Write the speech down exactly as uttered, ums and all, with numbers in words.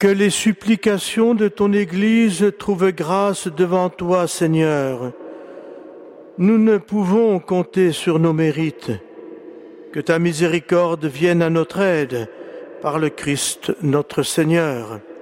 Que les supplications de ton Église trouvent grâce devant toi, Seigneur. Nous ne pouvons compter sur nos mérites. Que ta miséricorde vienne à notre aide par le Christ notre Seigneur.